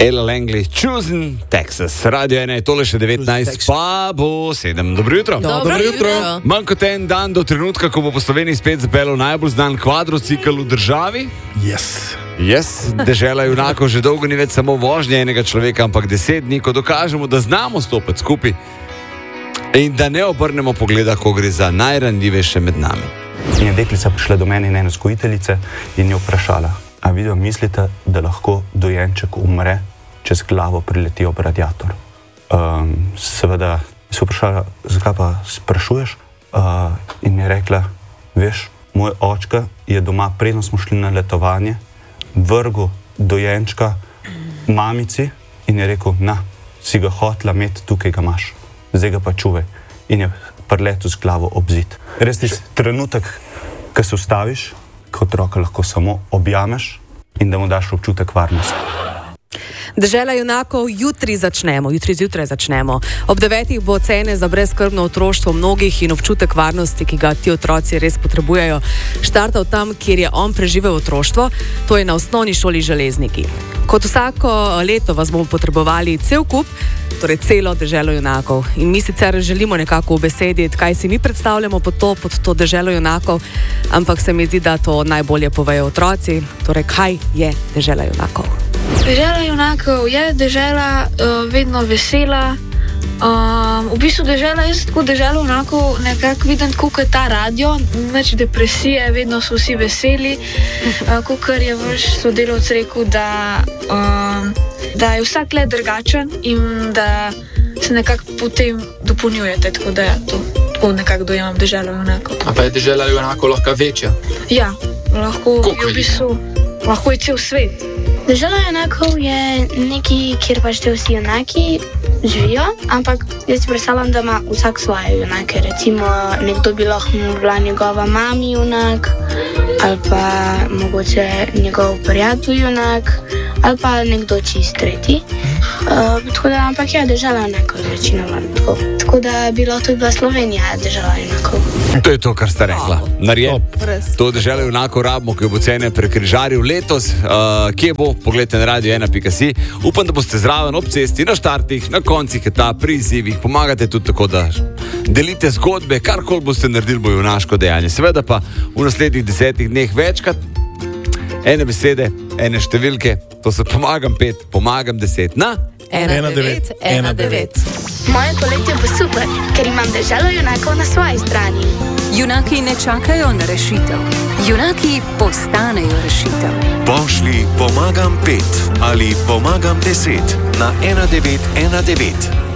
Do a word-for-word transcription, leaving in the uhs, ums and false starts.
Ella Langley, Choosing Texas. Radio ena je tole še devetnajst, pa bo sedem. Dobro jutro. Dobro jutro. Manj kot en dan do trenutka, ko bo po Sloveniji spet zapeljal najbolj znan kvadrocikl v državi. Yes. Yes, dežela junakov že dolgo ni več samo vožnja enega človeka, ampak deset dni, ko dokažemo, da znamo stopiti skupaj in da ne obrnemo pogleda, ko gre za najranljivejše med nami. In je deklica prišla do mene in ene vzgojiteljice in jo vprašala: a vi mislite, da lahko dojenček umre, če z glavo prileti ob radiator? Um, seveda se vprašala, zakaj pa sprašuješ? Uh, in mi je rekla: veš, moj očka je doma, preden smo šli na letovanje, vrgel dojenčka mamici in je rekel: na, si ga hotla imeti, tukaj ga imaš, zdaj ga pa čuvaj. In je priletel z glavo ob zid. Res ti trenutek, ko se ustaviš, ko otroka lahko samo objameš in da mu daš občutek varnosti. Dežela junakov, jutri začnemo, jutri zjutraj začnemo. Ob devetih bo cene za brezskrbno otroštvo mnogih in občutek varnosti, ki ga ti otroci res potrebujejo, štartal tam, kjer je on preživel otroštvo, to je na osnovni šoli Železniki. Kot vsako leto vas bomo potrebovali cel kup, torej celo deželo junakov. In mi sicer želimo nekako ubesediti, kaj si mi predstavljamo pod to, pod to deželo junakov, ampak se mi zdi, da to najbolje povejo otroci. Torej, kaj je dežela junakov? Dežela junakov je dežela uh, vedno vesela. Um, v bistvu dežela, jaz tako deželo junakov nekako vidim tako, kot ta radio, nič depresije, vedno so vsi veseli. Uh, Kakor je vaš sodelavc rekel, da, um, da je vsak let drugačen in da se nekako potem dopolnjujete, tako da ja, to tako nekako dojemam deželo junakov. A pa je dežela junakov lahko večja? Ja, lahko je v bistvu, lahko je cel svet. Dežela junakov je nekaj, kjer pač te vsi junaki živijo, ampak jaz si predstavljam, da ima vsak svoje junake. Recimo, nekdo bi lahko bila njegova mami junak, ali pa mogoče njegov prijatelj junak, ali pa nekdo čist tretji. Uh, tako da, ampak ja, dežela junakov je večinoma tako. Tako da bi lahko tudi bila Slovenija dežela junakov. To je to, kar ste rekla. Narje. To deželo junakov rabimo, ki bo cene prekrižaril letos. Uh, kje bo? Poglejte na radio ena pika si. Upam, da boste zraven ob cesti, na štartih, na koncih etap, pri izzivih. Pomagate tudi tako, da delite zgodbe, karkoli boste naredili, bo junaško dejanje. Seveda pa v naslednjih desetih dneh večkrat ene besede, ene številke. To se pomagam pet, pomagam deset. Na? ena devet ena devet. Moje poletje bo super, ker imam deželo junakov na svoji strani. Junaki ne čakajo na rešitev. Junaki postanejo rešitev. Pošlji pomagam pet ali pomagam deset na ena devet ena devet.